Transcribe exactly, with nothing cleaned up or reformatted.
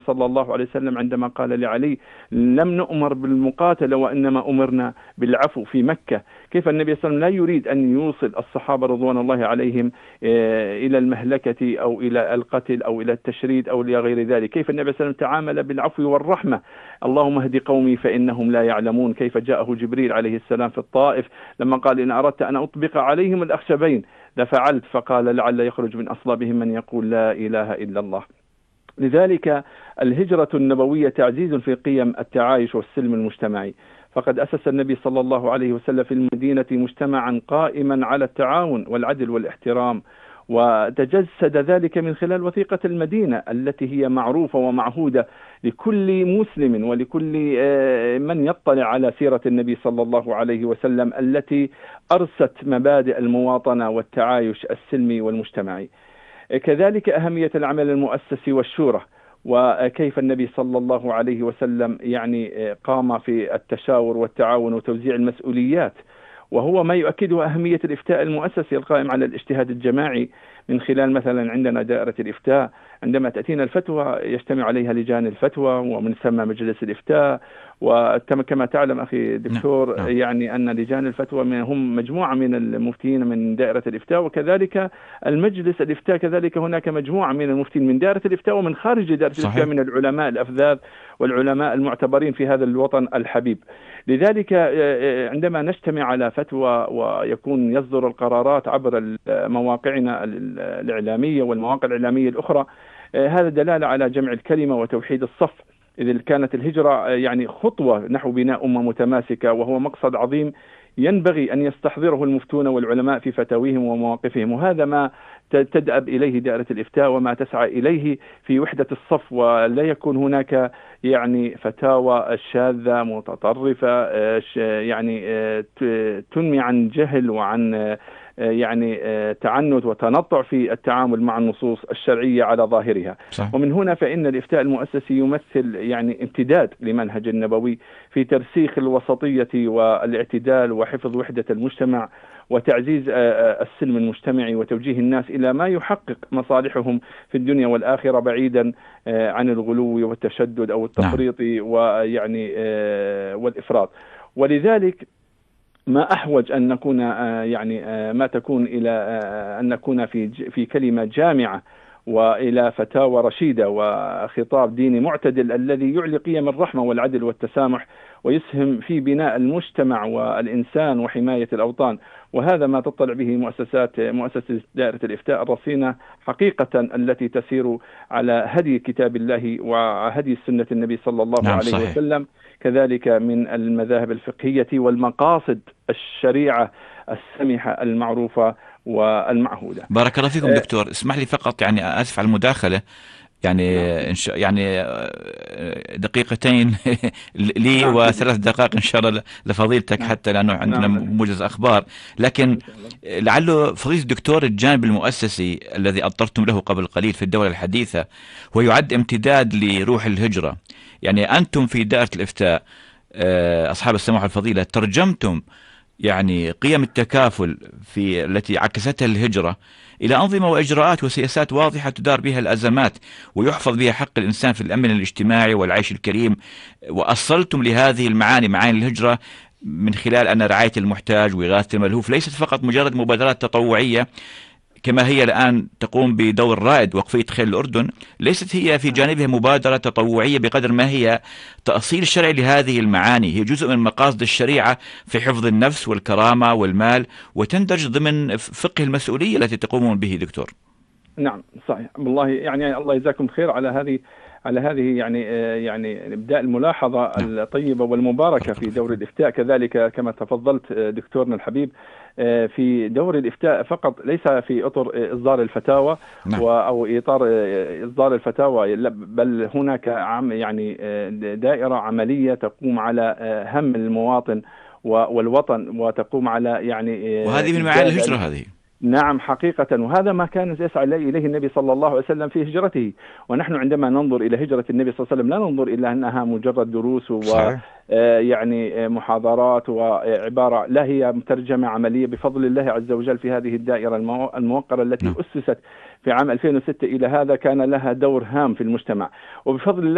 صلى الله عليه وسلم عندما قال لعلي: لم نؤمر بالمقاتلة وإنما أمرنا بالعفو في مكة. كيف النبي صلى الله عليه وسلم لا يريد أن يوصل الصحابة رضوان الله عليهم إلى المهلكة أو إلى القتل أو إلى التشريد أو إلى غير ذلك؟ كيف النبي صلى الله عليه وسلم تعامل بالعفو والرحمة؟ اللهم اهد قومي فإنهم لا يعلمون. كيف جاءه جبريل عليه السلام في الطائف لما قال: إن أردت أن أطبق عليهم الأخشبين لفعلت، فقال: لعل يخرج من أصلابهم من يقول لا إله إلا الله. لذلك الهجرة النبوية تعزيز في قيم التعايش والسلم المجتمعي، فقد أسس النبي صلى الله عليه وسلم في المدينة مجتمعا قائما على التعاون والعدل والاحترام، وتجسد ذلك من خلال وثيقة المدينة التي هي معروفة ومعهودة لكل مسلم ولكل من يطلع على سيرة النبي صلى الله عليه وسلم، التي أرست مبادئ المواطنة والتعايش السلمي والمجتمعي. كذلك أهمية العمل المؤسسي والشورى، وكيف النبي صلى الله عليه وسلم يعني قام في التشاور والتعاون وتوزيع المسؤوليات، وهو ما يؤكده أهمية الإفتاء المؤسسي القائم على الاجتهاد الجماعي، من خلال مثلا عندنا دائرة الإفتاء عندما تأتينا الفتوى يجتمع عليها لجان الفتوى ومن ثم مجلس الإفتاء. وكما تعلم أخي دكتور نعم. يعني أن لجان الفتوى هم مجموعة من المفتين من دائرة الإفتاء، وكذلك المجلس الإفتاء كذلك هناك مجموعة من المفتين من دائرة الإفتاء ومن خارج دائرة الإفتاء من العلماء الأفذاذ والعلماء المعتبرين في هذا الوطن الحبيب. لذلك عندما نجتمع على فتوى ويكون يصدر القرارات عبر مواقعنا الإعلامية والمواقع الإعلامية الأخرى، هذا دلالة على جمع الكلمة وتوحيد الصف، إذ كانت الهجرة يعني خطوة نحو بناء أمة متماسكة، وهو مقصد عظيم ينبغي أن يستحضره المفتون والعلماء في فتاويهم ومواقفهم، وهذا ما تدأب إليه دائرة الإفتاء وما تسعى إليه في وحدة الصف، ولا يكون هناك يعني فتاوى شاذة متطرفة يعني تنمي عن جهل وعن يعني تعنت وتنطع في التعامل مع النصوص الشرعية على ظاهرها. صح. ومن هنا فإن الإفتاء المؤسسي يمثل يعني امتداد لمنهج النبوي في ترسيخ الوسطية والاعتدال وحفظ وحدة المجتمع وتعزيز السلم المجتمعي وتوجيه الناس إلى ما يحقق مصالحهم في الدنيا والآخرة، بعيدا عن الغلو والتشدد أو التفريط ويعني والإفراط. ولذلك ما أحوج أن نكون يعني ما تكون إلى أن نكون في في كلمة جامعة وإلى فتاوى رشيدة وخطاب ديني معتدل الذي يعلي قيم الرحمة والعدل والتسامح ويسهم في بناء المجتمع والإنسان وحماية الأوطان. وهذا ما تطلع به مؤسسات مؤسسة دائرة الإفتاء الرصينة حقيقة، التي تسير على هدي كتاب الله وهدي سنة النبي صلى الله نعم عليه صحيح. وسلم، كذلك من المذاهب الفقهية والمقاصد الشريعة السمحة المعروفة والمعهودة. بارك الله فيكم دكتور. اسمح لي فقط، يعني آسف على المداخلة، يعني إن شاء يعني دقيقتين لي نعم. وثلاث دقائق إن شاء الله لفضيلتك. نعم. حتى لأنه عندنا نعم. موجز أخبار، لكن لعله فضيلة الدكتور الجانب المؤسسي الذي أطرتم له قبل قليل في الدولة الحديثة هو يعد امتداد لروح الهجرة. يعني أنتم في دائرة الإفتاء أصحاب السماحة والفضيلة ترجمتم يعني قيم التكافل في التي عكستها الهجرة إلى أنظمة وإجراءات وسياسات واضحة تدار بها الأزمات ويحفظ بها حق الإنسان في الأمن الاجتماعي والعيش الكريم. وأصلتم لهذه المعاني، معاني الهجرة، من خلال أن رعاية المحتاج وإغاثة الملهوف ليست فقط مجرد مبادرات تطوعية كما هي الآن تقوم بدور رائد وقفية خيل الأردن، ليست هي في جانبها مبادرة تطوعية بقدر ما هي تأصيل شرعي لهذه المعاني. هي جزء من مقاصد الشريعة في حفظ النفس والكرامة والمال، وتندرج ضمن فقه المسؤولية التي تقومون به دكتور. نعم صحيح. والله يعني الله يجزاكم خير على هذه على هذه يعني يعني ابداء الملاحظه نعم. الطيبه والمباركه في دور الافتاء. كذلك كما تفضلت دكتورنا الحبيب في دور الافتاء فقط ليس في اطر اصدار الفتاوى نعم. او اطار اصدار الفتاوى، بل هناك عم يعني دائره عمليه تقوم على هم المواطن والوطن وتقوم على يعني وهذه من معاني الهجرة هذه. نعم حقيقة، وهذا ما كان يسعى إليه النبي صلى الله عليه وسلم في هجرته. ونحن عندما ننظر إلى هجرة النبي صلى الله عليه وسلم لا ننظر إلى أنها مجرد دروس ويعني محاضرات وعبارة، لا، هي مترجمة عملية بفضل الله عز وجل في هذه الدائرة الموقرة التي نعم. أسست في عام ألفين وستة إلى هذا كان لها دور هام في المجتمع، وبفضل الله